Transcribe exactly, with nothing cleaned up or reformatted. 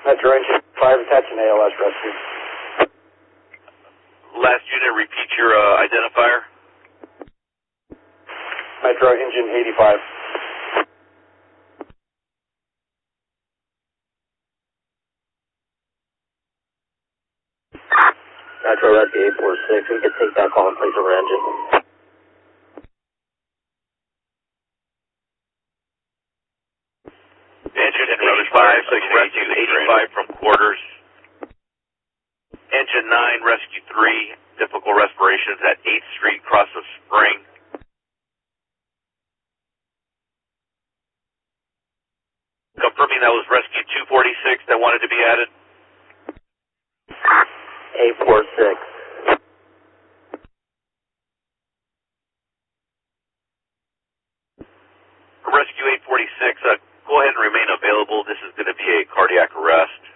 Metro Engine five, attaching A L S rescue. Last unit, repeat your uh, identifier. Metro Engine eighty-five. Metro Rescue eight four six, we can take that call and place over engine. Engine eighty-five, rescue eighty-five from quarters. Engine nine, rescue three, difficult respirations at eighth Street, cross of Spring. Confirming that was rescue two forty-six that wanted to be added. eight four six. Rescue eight forty-six, uh, go ahead and remain available. This is going to be a cardiac arrest.